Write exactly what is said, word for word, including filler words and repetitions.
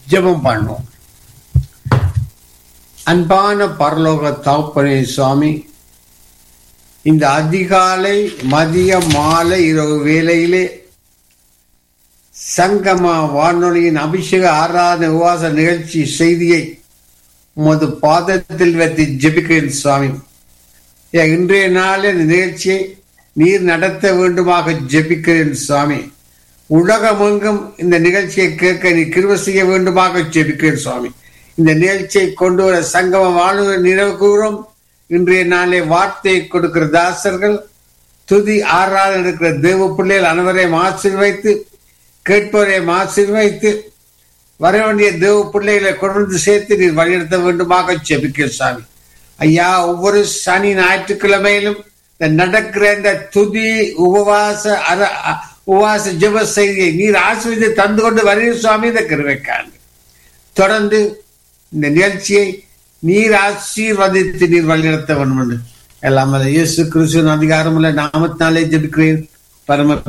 ஜெபம் பண்ணுவோம். அன்பான பரலோக தகப்பனே சுவாமி, இந்த அதிகாலை மதிய மாலை இரவு வேளையிலே சங்கம வானொலியின் அபிஷேக ஆராதனை உபவாச நிகழ்ச்சி செய்தியை உமது பாதத்தில் வைத்து ஜெபிக்கிறேன் சுவாமி. இன்றைய நாளில் இந்த நிகழ்ச்சியை நீர் நடத்த வேண்டுமாக ஜெபிக்கிறேன் சுவாமி. உலகமெங்கும் இந்த நிகழ்ச்சியை கேட்க நீ கிருபை செய்ய வேண்டுமாக ஜெபிக்கிறேன் சுவாமி. இந்த நிகழ்ச்சியை கொண்டு வர சங்கம வாழ்வு நிறைவு கூறும். இன்றைய நாளே வார்த்தையை கொடுக்கிற தாசர்கள், துதி ஆராதனை இருக்கிற தேவ பிள்ளைகள் அனைவரையும் ஆசீர்வதித்து, கேட்பவரையும் ஆசீர்வதித்து, வர வேண்டிய தேவ பிள்ளைகளை கொண்டு சேர்த்து நீர் வழிநடத்த வேண்டுமாக ஜெபிக்கிறேன் சுவாமி. ஐயா, ஒவ்வொரு சனி ஞாயிற்றுக்கிழமையிலும் நடக்கிற இந்த துதி உபவாச அர உபவாச ஜெப செய்தியை நீர் ஆசீர்வதித்து தந்து கொண்டு வருகிற சுவாமி. இந்த கிருபைக்காக தொடர்ந்து இந்த நிகழ்ச்சியை நீர் ஆசீர்வதித்து நீர் வழிநடத்த வேண்டும் என்று எல்லாம் இயேசு கிறிஸ்துவின் அதிகாரமுள்ள நாமத்தினாலே ஜெபிக்கிறேன் பரம